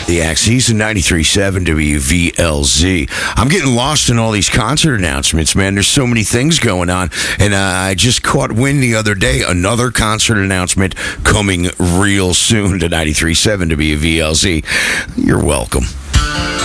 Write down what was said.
The Axis and 93.7 WVLZ. I'm getting lost in all these concert announcements, man. There's so many things going on. And I just caught wind the other day. Another concert announcement coming real soon to 93.7 WVLZ. You're welcome.